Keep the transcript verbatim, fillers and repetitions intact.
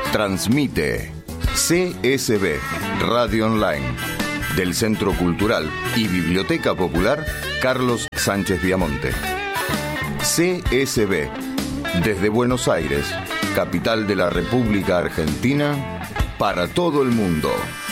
Transmite C S B Radio Online del Centro Cultural y Biblioteca Popular Carlos Sánchez Viamonte. C S B desde Buenos Aires, capital de la República Argentina, para todo el mundo.